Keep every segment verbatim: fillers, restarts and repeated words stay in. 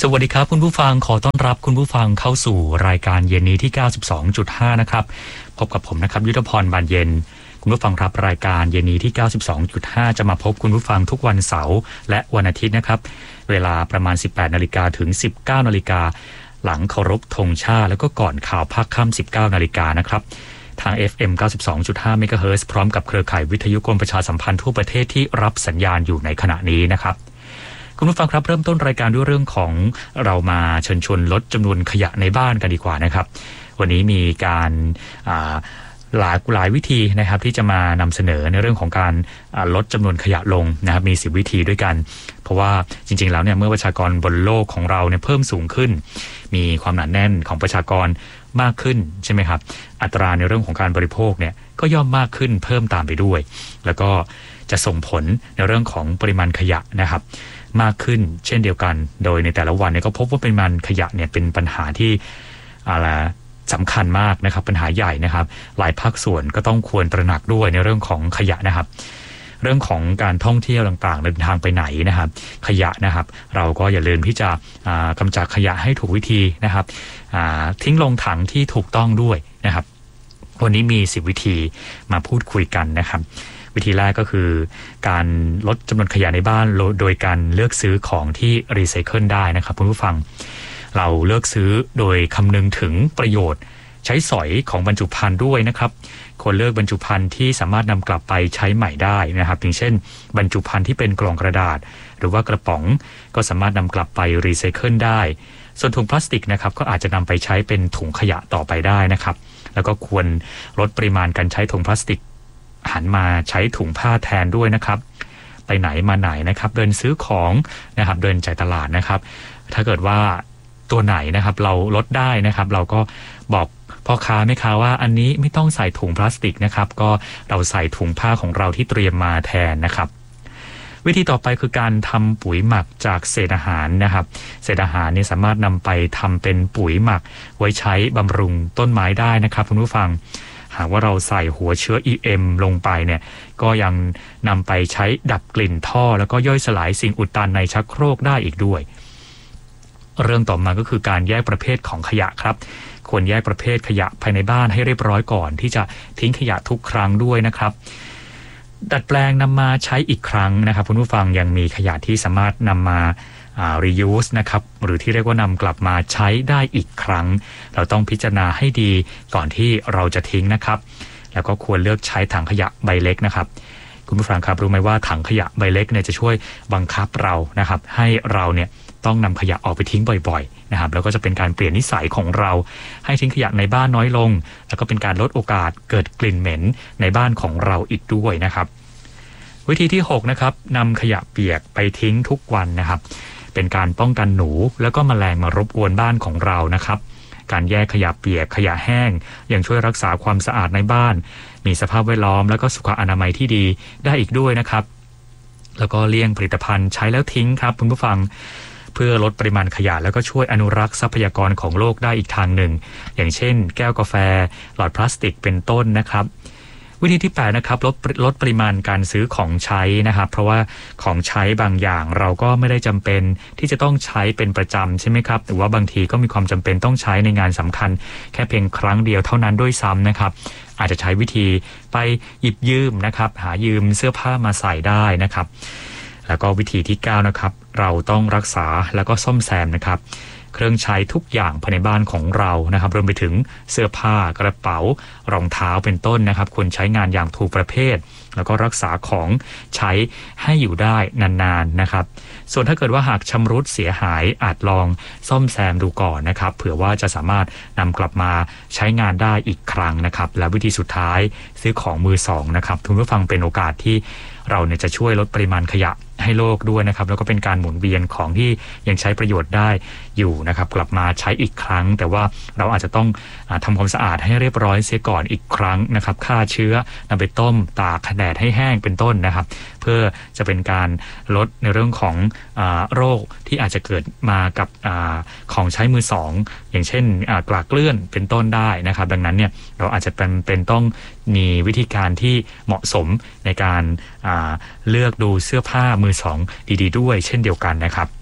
สวัสดีครับคุณผู้ฟังขอต้อนรับคุณผู้ฟังเข้าสู่รายการเย็นนี้ที่ เก้าสิบสองจุดห้า นะครับพบกับผมนะครับยุทธพรบานเย็นคุณผู้ฟังรับรายการเย็นนี้ที่ เก้าสิบสองจุดห้า จะมาพบคุณผู้ฟังทุกวันเสาร์และวันอาทิตย์นะครับเวลาประมาณ สิบแปดนาฬิกา ถึง สิบเก้านาฬิกา หลังเคารพธงชาติแล้วก็ก่อนข่าวภาคค่ำ สิบเก้านาฬิกานะครับทาง เอฟ เอ็ม เก้าสิบสองจุดห้า เมกะเฮิรตซ์พร้อมกับเครือข่ายวิทยุกรมประชาสัมพันธ์ทั่วประเทศที่รับสัญญาณอยู่ในขณะนี้นะครับคุณผู้ฟังครับเริ่มต้นรายการด้วยเรื่องของเรามาเชิญชวนลดจำนวนขยะในบ้านกันดีกว่านะครับวันนี้มีการหลายหลายวิธีนะครับที่จะมานำเสนอในเรื่องของการลดจำนวนขยะลงนะครับมีสิบวิธีด้วยกันเพราะว่าจริงๆแล้วเนี่ยเมื่อประชากรบนโลกของเราเนี่ยเพิ่มสูงขึ้นมีความหนาแน่นของประชากรมากขึ้นใช่ไหมครับอัตราในเรื่องของการบริโภคเนี่ยก็ย่อมมากขึ้นเพิ่มตามไปด้วยแล้วก็จะส่งผลในเรื่องของปริมาณขยะนะครับมากขึ้นเช่นเดียวกันโดยในแต่ละวันเนี่ยก็พบว่าปริมาณขยะเนี่ยเป็นปัญหาที่อะไรสำคัญมากนะครับปัญหาใหญ่นะครับหลายภาคส่วนก็ต้องควรตระหนักด้วยในเรื่องของขยะนะครับเรื่องของการท่องเที่ยวต่างๆเดินทางไปไหนนะครับขยะนะครับเราก็อย่าลืมที่จะกำจัดขยะให้ถูกวิธีนะครับทิ้งลงถังที่ถูกต้องด้วยนะครับวันนี้มีสิบวิธีมาพูดคุยกันนะครับวิธีแรกก็คือการลดจำนวนขยะในบ้านโดยการเลือกซื้อของที่รีไซเคิลได้นะครับคุณผู้ฟังเราเลือกซื้อโดยคำนึงถึงประโยชน์ใช้สอยของบรรจุภัณฑ์ด้วยนะครับควรเลือกบรรจุภัณฑ์ที่สามารถนำกลับไปใช้ใหม่ได้นะครับอย่างเช่นบรรจุภัณฑ์ที่เป็นกล่องกระดาษหรือว่ากระป๋องก็สามารถนำกลับไปรีไซเคิลได้ส่วนถุงพลาสติกนะครับก็อาจจะนำไปใช้เป็นถุงขยะต่อไปได้นะครับแล้วก็ควรลดปริมาณการใช้ถุงพลาสติกหันมาใช้ถุงผ้าแทนด้วยนะครับไปไหนมาไหนนะครับเดินซื้อของนะครับเดินจ่ายตลาดนะครับถ้าเกิดว่าตัวไหนนะครับเราลดได้นะครับเราก็บอกพ่อค้าแม่ค้าว่าอันนี้ไม่ต้องใส่ถุงพลาสติกนะครับก็เราใส่ถุงผ้าของเราที่เตรียมมาแทนนะครับวิธีต่อไปคือการทำปุ๋ยหมักจากเศษอาหารนะครับเศษอาหารนี่สามารถนำไปทำเป็นปุ๋ยหมักไว้ใช้บำรุงต้นไม้ได้นะครับคุณผู้ฟังหากว่าเราใส่หัวเชื้อ อี เอ็ม ลงไปเนี่ยก็ยังนำไปใช้ดับกลิ่นท่อแล้วก็ย่อยสลายสิ่งอุดตันในชักโครกได้อีกด้วยเรื่องต่อมาก็คือการแยกประเภทของขยะครับควรแยกประเภทขยะภายในบ้านให้เรียบร้อยก่อนที่จะทิ้งขยะทุกครั้งด้วยนะครับดัดแปลงนำมาใช้อีกครั้งนะครับคุณผู้ฟังยังมีขยะที่สามารถนำมาreuse นะครับหรือที่เรียกว่านำกลับมาใช้ได้อีกครั้งเราต้องพิจารณาให้ดีก่อนที่เราจะทิ้งนะครับแล้วก็ควรเลือกใช้ถังขยะใบเล็กนะครับคุณผู้ฟังครับรู้ไหมว่าถังขยะใบเล็กเนี่ยจะช่วยบังคับเรานะครับให้เราเนี่ยต้องนำขยะออกไปทิ้งบ่อยๆนะครับแล้วก็จะเป็นการเปลี่ยนนิสัยของเราให้ทิ้งขยะในบ้านน้อยลงแล้วก็เป็นการลดโอกาสเกิดกลิ่นเหม็นในบ้านของเราอีกด้วยนะครับวิธีที่หกนะครับนำขยะเปียกไปทิ้งทุกวันนะครับเป็นการป้องกันหนูแล้วก็แมลงมารบกวนบ้านของเรานะครับการแยกขยะเปียกขยะแห้งยังช่วยรักษาความสะอาดในบ้านมีสภาพแวดล้อมแล้วก็สุขอนามัยที่ดีได้อีกด้วยนะครับแล้วก็เลี่ยงผลิตภัณฑ์ใช้แล้วทิ้งครับคุณผู้ฟังเพื่อลดปริมาณขยะแล้วก็ช่วยอนุรักษ์ทรัพยากรของโลกได้อีกทางหนึ่งอย่างเช่นแก้วกาแฟหลอดพลาสติกเป็นต้นนะครับวิธีที่แปดนะครับลดลดปริมาณการซื้อของใช้นะครับเพราะว่าของใช้บางอย่างเราก็ไม่ได้จำเป็นที่จะต้องใช้เป็นประจำใช่ไหมครับแต่ว่าบางทีก็มีความจำเป็นต้องใช้ในงานสำคัญแค่เพียงครั้งเดียวเท่านั้นด้วยซ้ำนะครับอาจจะใช้วิธีไปหยิบยืมนะครับหายืมเสื้อผ้ามาใส่ได้นะครับแล้วก็วิธีที่เก้านะครับเราต้องรักษาแล้วก็ซ่อมแซมนะครับเครื่องใช้ทุกอย่างภายในบ้านของเรานะครับรวมไปถึงเสื้อผ้ากระเป๋ารองเท้าเป็นต้นนะครับควรใช้งานอย่างถูกประเภทแล้วก็รักษาของใช้ให้อยู่ได้นานๆนะครับส่วนถ้าเกิดว่าหากชำรุดเสียหายอาจลองซ่อมแซมดูก่อนนะครับเผื่อว่าจะสามารถนำกลับมาใช้งานได้อีกครั้งนะครับและวิธีสุดท้ายซื้อของมือสองนะครับคุณผู้ฟังเป็นโอกาสที่เราเนี่ยจะช่วยลดปริมาณขยะให้โลกด้วยนะครับแล้วก็เป็นการหมุนเวียนของที่ยังใช้ประโยชน์ได้อยู่นะครับกลับมาใช้อีกครั้งแต่ว่าเราอาจจะต้องอ่าทำความสะอาดให้เรียบร้อยเสียก่อนอีกครั้งนะครับฆ่าเชื้อนำไปต้มตากแดดให้แห้งเป็นต้นนะครับเพื่อจะเป็นการลดในเรื่องของอ่าโรคที่อาจจะเกิดมากับอ่าของใช้มือสองอย่างเช่นอ่ากลากเกลื่อนเป็นต้นได้นะครับดังนั้นเนี่ยเราอาจจะเป็นเป็นต้องมีวิธีการที่เหมาะสมในการอ่าเลือกดูเสื้อผ้ามือสองดีๆด้วยเช่นเดียวกันนะครับ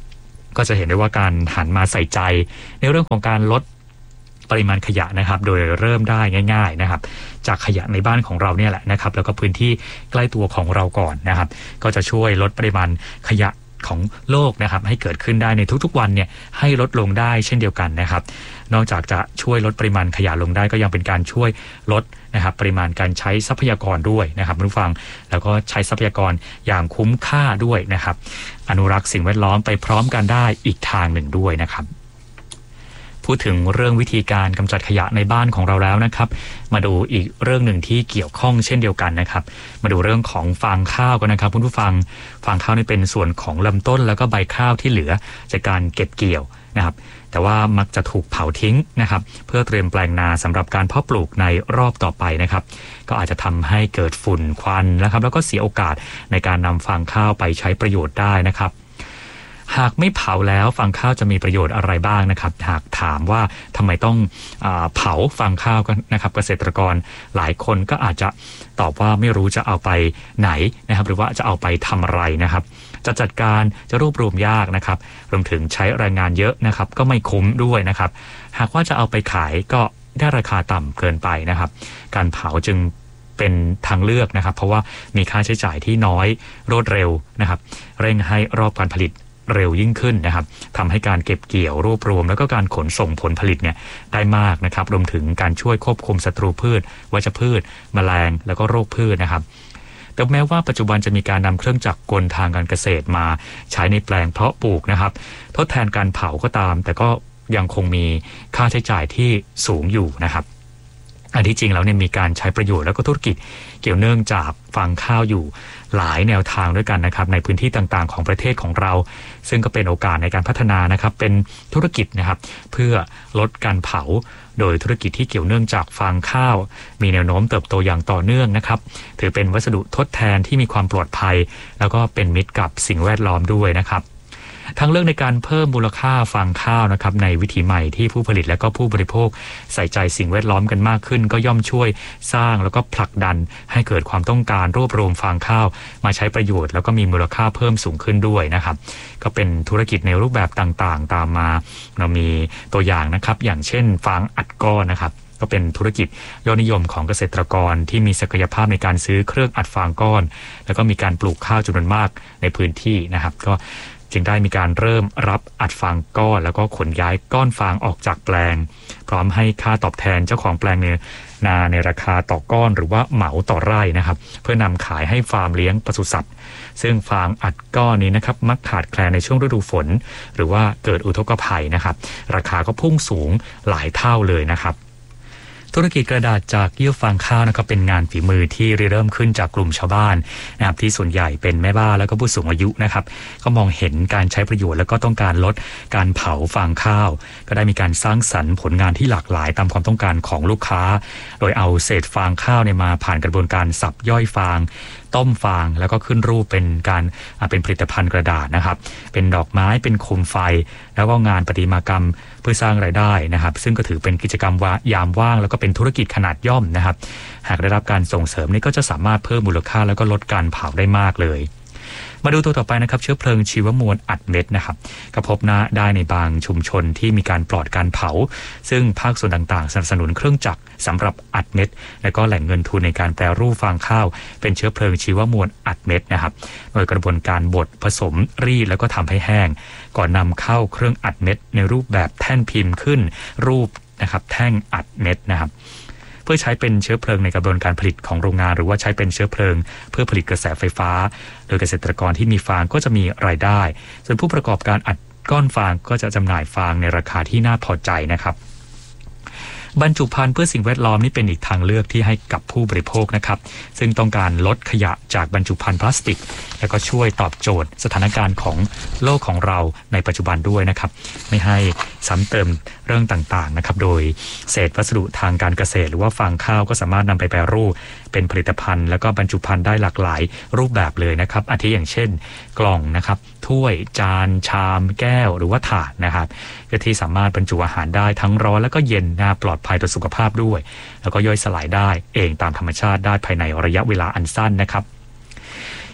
ก็จะเห็นได้ว่าการหันมาใส่ใจในเรื่องของการลดปริมาณขยะนะครับโดยเริ่มได้ง่ายๆนะครับจากขยะในบ้านของเราเนี่ยแหละนะครับแล้วก็พื้นที่ใกล้ตัวของเราก่อนนะครับก็จะช่วยลดปริมาณขยะของโลกนะครับให้เกิดขึ้นได้ในทุกๆวันเนี่ยให้ลดลงได้เช่นเดียวกันนะครับนอกจากจะช่วยลดปริมาณขยะลงได้ก็ยังเป็นการช่วยลดนะครับปริมาณการใช้ทรัพยากรด้วยนะครับผู้ฟังแล้วก็ใช้ทรัพยากรอย่างคุ้มค่าด้วยนะครับอนุรักษ์สิ่งแวดล้อมไปพร้อมกันได้อีกทางหนึ่งด้วยนะครับพูดถึงเรื่องวิธีการกำจัดขยะในบ้านของเราแล้วนะครับมาดูอีกเรื่องหนึ่งที่เกี่ยวข้องเช่นเดียวกันนะครับมาดูเรื่องของฟางข้าวกันนะครับคุณผู้ฟังฟางข้าวนี่เป็นส่วนของลำต้นแล้วก็ใบข้าวที่เหลือจากการเก็บเกี่ยวนะครับแต่ว่ามักจะถูกเผาทิ้งนะครับเพื่อเตรียมแปลงนาสำหรับการเพาะปลูกในรอบต่อไปนะครับก็อาจจะทำให้เกิดฝุ่นควันนะครับแล้วก็เสียโอกาสในการนำฟางข้าวไปใช้ประโยชน์ได้นะครับหากไม่เผาแล้วฟางข้าวจะมีประโยชน์อะไรบ้างนะครับหากถามว่าทำไมต้องอ่าเผาฟางข้าวกันนะครับเกษตรกรหลายคนก็อาจจะตอบว่าไม่รู้จะเอาไปไหนนะครับหรือว่าจะเอาไปทำอะไรนะครับจะจัดการจะรวบรวมยากนะครับรวมถึงใช้แรงงานเยอะนะครับก็ไม่คุ้มด้วยนะครับหากว่าจะเอาไปขายก็ได้ราคาต่ำเกินไปนะครับการเผาจึงเป็นทางเลือกนะครับเพราะว่ามีค่าใช้จ่ายที่น้อยรวดเร็วนะครับเร่งให้รอบการผลิตเร็วยิ่งขึ้นนะครับทำให้การเก็บเกี่ยวรวบรวมแล้วก็การขนส่งผลผลิตเนี่ยได้มากนะครับรวมถึงการช่วยควบคุมศัตรูพืชวัชพืชแมลงแล้วก็โรคพืชนะครับแต่แม้ว่าปัจจุบันจะมีการนำเครื่องจักรกลทางการเกษตรมาใช้ในแปลงเพาะปลูกนะครับทดแทนการเผาก็ตามแต่ก็ยังคงมีค่าใช้จ่ายที่สูงอยู่นะครับอันที่จริงแล้วเนี่ยมีการใช้ประโยชน์แล้วก็ธุรกิจเกี่ยวเนื่องจากฟางข้าวอยู่หลายแนวทางด้วยกันนะครับในพื้นที่ต่างๆของประเทศของเราซึ่งก็เป็นโอกาสในการพัฒนานะครับเป็นธุรกิจนะครับเพื่อลดการเผาโดยธุรกิจที่เกี่ยวเนื่องจากฟางข้าวมีแนวโน้มเติบโตอย่างต่อเนื่องนะครับถือเป็นวัสดุทดแทนที่มีความปลอดภัยแล้วก็เป็นมิตรกับสิ่งแวดล้อมด้วยนะครับทางเลือกในการเพิ่มมูลค่าฟางข้าวนะครับในวิถีใหม่ที่ผู้ผลิตและก็ผู้บริโภคใส่ใจสิ่งแวดล้อมกันมากขึ้นก็ย่อมช่วยสร้างแล้วก็ผลักดันให้เกิดความต้องการรวบรวมฟางข้าวมาใช้ประโยชน์แล้วก็มีมูลค่าเพิ่มสูงขึ้นด้วยนะครับก็เป็นธุรกิจในรูปแบบต่างๆตามมาเรามีตัวอย่างนะครับอย่างเช่นฟางอัดก้อนนะครับก็เป็นธุรกิจยอดนิยมของเกษตรกรที่มีศักยภาพในการซื้อเครื่องอัดฟางก้อนแล้วก็มีการปลูกข้าวจำนวนมากในพื้นที่นะครับก็จึงได้มีการเริ่มรับอัดฟางก้อนแล้วก็ขนย้ายก้อนฟางออกจากแปลงพร้อมให้ค่าตอบแทนเจ้าของแปลงเนื้อนาในราคาต่อก้อนหรือว่าเหมาต่อไร่นะครับเพื่อนำขายให้ฟาร์มเลี้ยงปศุสัตว์ซึ่งฟางอัดก้อนนี้นะครับมักขาดแคลนในช่วงฤดูฝนหรือว่าเกิดอุทกภัยนะครับราคาก็พุ่งสูงหลายเท่าเลยนะครับธุรกิจกระดาษจากเยื่อฟางข้าวนะครับเป็นงานฝีมือที่เริ่มขึ้นจากกลุ่มชาวบ้านนะครับที่ส่วนใหญ่เป็นแม่บ้านแล้วก็ผู้สูงอายุนะครับก็มองเห็นการใช้ประโยชน์แล้วก็ต้องการลดการเผาฟางข้าวก็ได้มีการสร้างสรรค์ผลงานที่หลากหลายตามความต้องการของลูกค้าโดยเอาเศษฟางข้าวเนี่ยมาผ่านกระบวนการสับย่อยฟางต้มฟางแล้วก็ขึ้นรูปเป็นการเป็นผลิตภัณฑ์กระดาษนะครับเป็นดอกไม้เป็นโคมไฟแล้วก็งานประติมากรรมเพื่อสร้างรายได้นะครับซึ่งก็ถือเป็นกิจกรรมยามว่างแล้วก็เป็นธุรกิจขนาดย่อมนะครับหากได้รับการส่งเสริมนี่ก็จะสามารถเพิ่มมูลค่าแล้วก็ลดการเผาได้มากเลยมาดูตัวต่อไปนะครับเชื้อเพลิงชีวมวลอัดเม็ดนะครับก็พบหน้าได้ในบางชุมชนที่มีการปลอดการเผาซึ่งภาคส่วนต่างๆสนับสนุนเครื่องจักรสำหรับอัดเม็ดและก็แหล่งเงินทุนในการแปรรูปฟางข้าวเป็นเชื้อเพลิงชีวมวลอัดเม็ดนะครับโดยกระบวนการบดผสมรีดแล้วก็ทำให้แห้งก่อนนำเข้าเครื่องอัดเม็ดในรูปแบบแท่นพิมพ์ขึ้นรูปนะครับแท่งอัดเม็ดนะครับเพื่อใช้เป็นเชื้อเพลิงในกระบวนการผลิตของโรงงานหรือว่าใช้เป็นเชื้อเพลิงเพื่อผลิตกระแสไฟฟ้าโดยเกษตรกรที่มีฟางก็จะมีรายได้ส่วนผู้ประกอบการอัดก้อนฟางก็จะจำหน่ายฟางในราคาที่น่าพอใจนะครับบรรจุภัณฑ์เพื่อสิ่งแวดล้อมนี่เป็นอีกทางเลือกที่ให้กับผู้บริโภคนะครับซึ่งต้องการลดขยะจากบรรจุภัณฑ์พลาสติกแล้วก็ช่วยตอบโจทย์สถานการณ์ของโลกของเราในปัจจุบันด้วยนะครับไม่ให้ซ้ำเติมเรื่องต่างๆนะครับโดยเศษวัสดุทางการเกษตรหรือว่าฟางข้าวก็สามารถนำไปแปรรูปเป็นผลิตภัณฑ์แล้วก็บรรจุภัณฑ์ได้หลากหลายรูปแบบเลยนะครับอาทิอย่างเช่นกล่องนะครับถ้วยจานชามแก้วหรือว่าถาดนะครับที่สามารถบรรจุอาหารได้ทั้งร้อนแล้วก็เย็นน่าปลอดภัยต่อสุขภาพด้วยแล้วก็ย่อยสลายได้เองตามธรรมชาติได้ภายในระยะเวลาอันสั้นนะครับ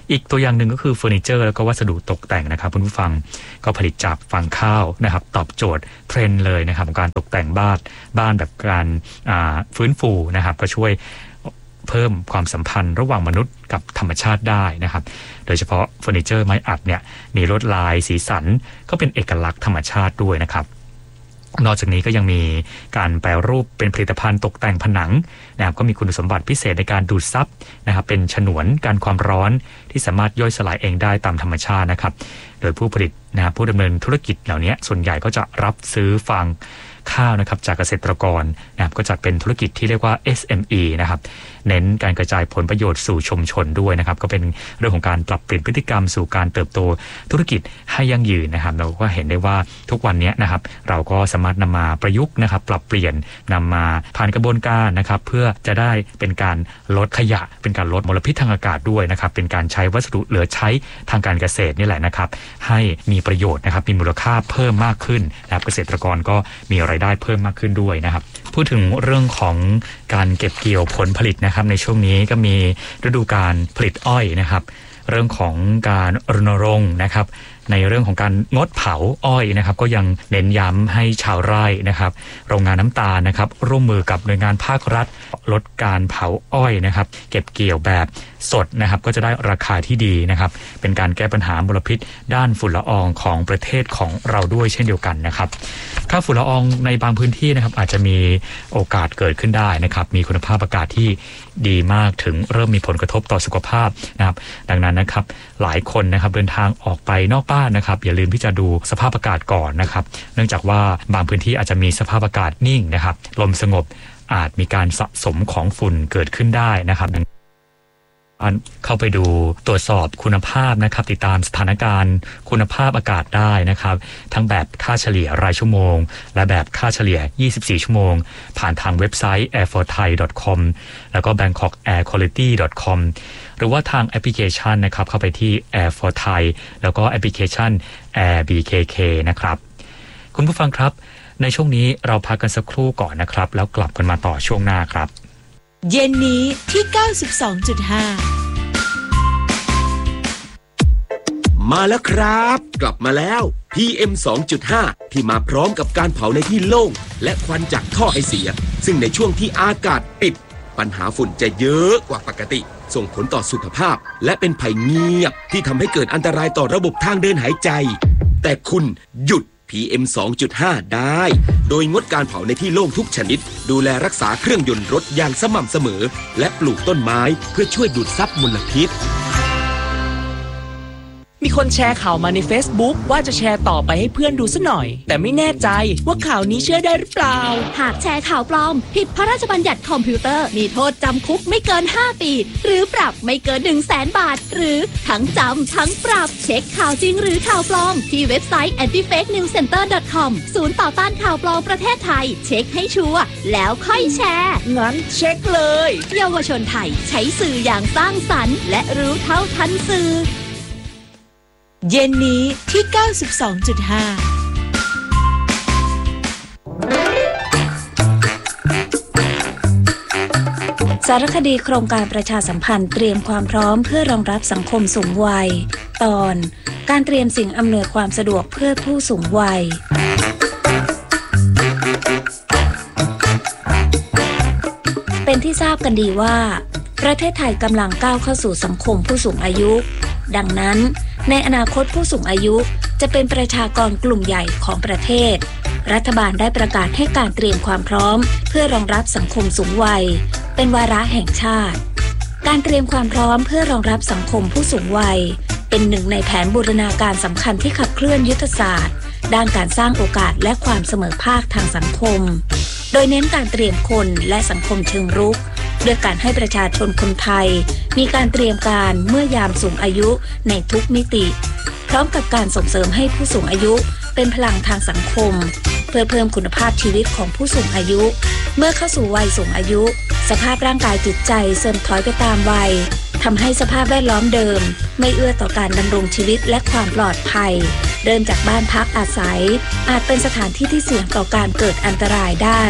อีกตัวอย่างหนึ่งก็คือเฟอร์นิเจอร์แล้วก็วัสดุตกแต่งนะครับคุณผู้ฟังก็ผลิตจากฟางข้าวนะครับตอบโจทย์เทรนด์เลยนะครับของการตกแต่งบ้านบ้านแบบการฟื้นฟูนะครับก็ช่วยเพิ่มความสัมพันธ์ระหว่างมนุษย์กับธรรมชาติได้นะครับโดยเฉพาะเฟอร์นิเจอร์ไม้อัดเนี่ยมีลวดลายสีสันก็เป็นเอกลักษณ์ธรรมชาติด้วยนะครับนอกจากนี้ก็ยังมีการแปรรูปเป็นผลิตภัณฑ์ตกแต่งผนังนะครับก็มีคุณสมบัติพิเศษในการดูดซับนะครับเป็นฉนวนการความร้อนที่สามารถย่อยสลายเองได้ตามธรรมชาตินะครับโดยผู้ผลิตนะครับผู้ดำเนินธุรกิจเหล่านี้ส่วนใหญ่ก็จะรับซื้อฟางข้าวนะครับจากเกษตรกรนะครับก็จัดเป็นธุรกิจที่เรียกว่า เอส เอ็ม อี นะครับเน้นการกระจายผลประโยชน์สู่ชุมชนด้วยนะครับก็เป็นเรื่องของการปรับเปลี่ยนพฤติกรรมสู่การเติบโตธุรกิจให้ยั่งยืนนะครับเราก็เห็นได้ว่าทุกวันนี้นะครับเราก็สามารถนำมาประยุกต์นะครับปรับเปลี่ยนนำมาผ่านกระบวนการนะครับเพื่อจะได้เป็นการลดขยะเป็นการลดมลพิษทางอากาศด้วยนะครับเป็นการใช้วัสดุเหลือใช้ทางการเกษตรนี่แหละนะครับให้มีประโยชน์นะครับมีมูลค่าเพิ่มมากขึ้นนะครับเกษตรกรก็มีรายได้เพิ่มมากขึ้นด้วยนะครับพูดถึงเรื่องของการเก็บเกี่ยวผลผลิตนะครับในช่วงนี้ก็มีฤดูการผลิตอ้อยนะครับเรื่องของการรณรงค์นะครับในเรื่องของการงดเผาอ้อยนะครับก็ยังเน้นย้ำให้ชาวไร่นะครับโรงงานน้ำตาลนะครับร่วมมือกับหน่วยงานภาครัฐลดการเผาอ้อยนะครับเก็บเกี่ยวแบบสดนะครับก็จะได้ราคาที่ดีนะครับเป็นการแก้ปัญหามลพิษด้านฝุ่นละอองของประเทศของเราด้วยเช่นเดียวกันนะครับค่าฝุ่นละอองในบางพื้นที่นะครับอาจจะมีโอกาสเกิดขึ้นได้นะครับมีคุณภาพอากาศที่ดีมากถึงเริ่มมีผลกระทบต่อสุขภาพนะครับดังนั้นนะครับหลายคนนะครับเดินทางออกไปนอกบ้านนะครับอย่าลืมที่จะดูสภาพอากาศก่อนนะครับเนื่องจากว่าบางพื้นที่อาจจะมีสภาพอากาศนิ่งนะครับลมสงบอาจมีการสะสมของฝุ่นเกิดขึ้นได้นะครับเข้าไปดูตรวจสอบคุณภาพนะครับติดตามสถานการณ์คุณภาพอากาศได้นะครับทั้งแบบค่าเฉลี่ยรายชั่วโมงและแบบค่าเฉลี่ยยี่สิบสี่ชั่วโมงผ่านทางเว็บไซต์ แอร์ ฟอร์ ไทย ดอท คอม แล้วก็ แบงคอก แอร์ ควอลิตี้ ดอท คอม หรือว่าทางแอปพลิเคชันนะครับเข้าไปที่ แอร์ ฟอร์ ไทย แล้วก็แอปพลิเคชัน Air บี เค เค นะครับคุณผู้ฟังครับในช่วงนี้เราพักกันสักครู่ก่อนนะครับแล้วกลับกันมาต่อช่วงหน้าครับเย็นนี้ที่ เก้าสิบสองจุดห้ามาแล้วครับกลับมาแล้ว พี เอ็ม สองจุดห้า ที่มาพร้อมกับการเผาในที่โล่งและควันจากท่อไอเสียซึ่งในช่วงที่อากาศปิดปัญหาฝุ่นจะเยอะกว่าปกติส่งผลต่อสุขภาพและเป็นภัยเงียบที่ทำให้เกิดอันตรายต่อระบบทางเดินหายใจแต่คุณหยุด พี เอ็ม สองจุดห้า ได้โดยงดการเผาในที่โล่งทุกชนิดดูแลรักษาเครื่องยนต์รถอย่างสม่ำเสมอและปลูกต้นไม้เพื่อช่วยดูดซับมลพิษมีคนแชร์ข่าวมาใน Facebook ว่าจะแชร์ต่อไปให้เพื่อนดูซะหน่อยแต่ไม่แน่ใจว่าข่าวนี้เชื่อได้หรือเปล่าหากแชร์ข่าวปลอมผิดพระราชบัญญัติคอมพิวเตอร์มีโทษจำคุกไม่เกินห้าปีหรือปรับไม่เกิน หนึ่งแสน บาทหรือทั้งจำทั้งปรับเช็คข่าวจริงหรือข่าวปลอมที่เว็บไซต์ แอนตี้เฟคนิวส์เซ็นเตอร์ ดอท คอม ศูนย์ต่อต้านข่าวปลอมประเทศไทยเช็คให้ชัวร์แล้วค่อยแชร์งั้นเช็คเลยเยาวชนไทยใช้สื่ออย่างสร้างสรรค์และรู้เท่าทันสื่อเย็นนี้ที่ เก้าสิบสองจุดห้าสารคดีโครงการประชาสัมพันธ์เตรียมความพร้อมเพื่อรองรับสังคมสูงวัยตอนการเตรียมสิ่งอำนวยความสะดวกเพื่อผู้สูงวัยเป็นที่ทราบกันดีว่าประเทศไทยกำลังก้าวเข้าสู่สังคมผู้สูงอายุดังนั้นในอนาคตผู้สูงอายุจะเป็นประชากรกลุ่มใหญ่ของประเทศรัฐบาลได้ประกาศให้การเตรียมความพร้อมเพื่อรองรับสังคมสูงวัยเป็นวาระแห่งชาติการเตรียมความพร้อมเพื่อรองรับสังคมผู้สูงวัยเป็นหนึ่งในแผนบูรณาการสำคัญที่ขับเคลื่อนยุทธศาสตร์ด้านการสร้างโอกาสและความเสมอภาคทางสังคมโดยเน้นการเตรียมคนและสังคมเชิงรุกด้วยการให้ประชาชนคนไทยมีการเตรียมการเมื่อยามสูงอายุในทุกมิติพร้อมกับการส่งเสริมให้ผู้สูงอายุเป็นพลังทางสังคมเพื่อเพิ่มคุณภาพชีวิตของผู้สูงอายุเมื่อเข้าสู่วัยสูงอายุสภาพร่างกายจิตใจเสื่อมถอยไปตามวัยทำให้สภาพแวดล้อมเดิมไม่เอื้อต่อการดำรงชีวิตและความปลอดภัยเริ่มจากบ้านพักอาศัยอาจเป็นสถานที่ที่เสี่ยงต่อการเกิดอันตรายได้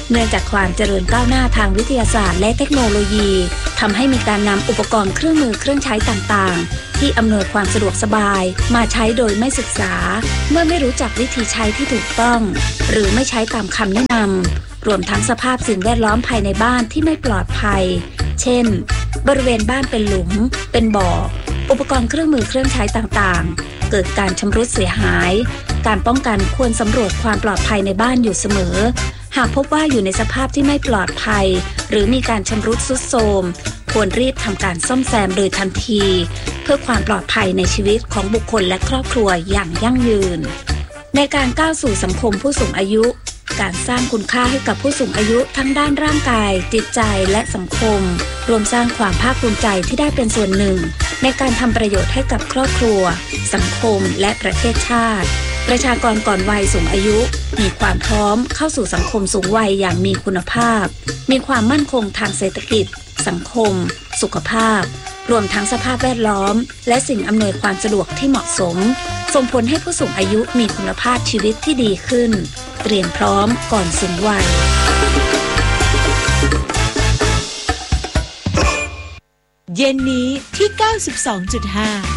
เนื่องจากความเจริญก้าวหน้าทางวิทยาศาสตร์และเทคโนโลยีทำให้มีการนำอุปกรณ์เครื่องมือเครื่องใช้ต่างๆที่อำนวยความสะดวกสบายมาใช้โดยไม่ศึกษาเมื่อไม่รู้จักวิธีใช้ที่ถูกต้องหรือไม่ใช้ตามคำแนะนำรวมทั้งสภาพสิ่งแวดล้อมภายในบ้านที่ไม่ปลอดภัยเช่นบริเวณบ้านเป็นหลุมเป็นบ่ออุปกรณ์เครื่องมือเครื่องใช้ต่างๆเกิดการชำรุดเสียหายการป้องกันควรสำรวจความปลอดภัยในบ้านอยู่เสมอหากพบว่าอยู่ในสภาพที่ไม่ปลอดภัยหรือมีการชำรุดทรุดโทรมควรรีบทำการซ่อมแซมโดยทันทีเพื่อความปลอดภัยในชีวิตของบุคคลและครอบครัวอย่างยั่งยืนในการก้าวสู่สังคมผู้สูงอายุการสร้างคุณค่าให้กับผู้สูงอายุทั้งด้านร่างกายจิตใจและสังคมรวมสร้างความภาคภูมิใจที่ได้เป็นส่วนหนึ่งในการทำประโยชน์ให้กับครอบครัวสังคมและประเทศชาติประชากรก่อนวัยสูงอายุมีความพร้อมเข้าสู่สังคมสูงวัยอย่างมีคุณภาพมีความมั่นคงทางเศรษฐกิจสังคมสุขภาพรวมทั้งสภาพแวดล้อมและสิ่งอำนวยความสะดวกที่เหมาะสมส่งผลให้ผู้สูงอายุมีคุณภาพชีวิตที่ดีขึ้นเตรียมพร้อมก่อนสูงวัยเย็นนี้ที่ เก้าสิบสองจุดห้า